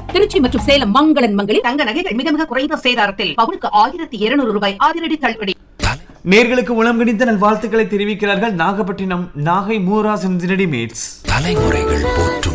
திருச்சி மற்றும் சேலம் மங்களன் மங்களில் தங்க நகைகள் மிக மிக குறைந்த சேதாரத்தில் பவுனுக்கு 1200 ரூபாய் அதிரடி தள்ளுபடி. நேர்களுக்கு உளம் கணித்த நல்வாழ்த்துக்களை தெரிவிக்கிறார்கள் நாகப்பட்டினம் நாகை மூராசன் ரெடிமேட்ஸ். தலைமுறைகள் போற்றும்